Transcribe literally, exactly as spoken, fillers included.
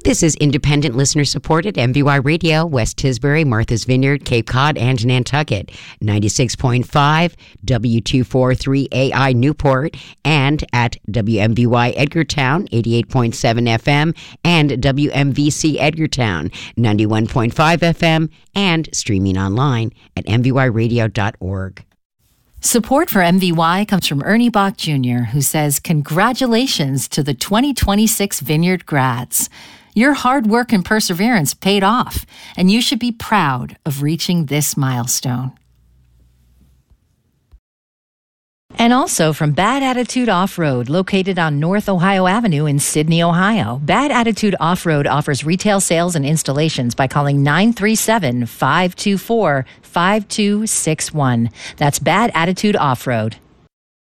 This is independent listener-supported M V Y Radio, West Tisbury, Martha's Vineyard, Cape Cod, and Nantucket. ninety-six point five, W two forty-three A I Newport, and at W M V Y Edgartown, eighty-eight point seven F M, and W M V C Edgartown, ninety-one point five F M, and streaming online at m v y radio dot org. Support for M V Y comes from Ernie Bach Junior, who says, congratulations to the twenty twenty-six Vineyard grads. Your hard work and perseverance paid off, and you should be proud of reaching this milestone. And also from Bad Attitude Off-Road, located on North Ohio Avenue in Sydney, Ohio. Bad Attitude Off-Road offers retail sales and installations by calling nine three seven, five two four, five two six one. That's Bad Attitude Off-Road.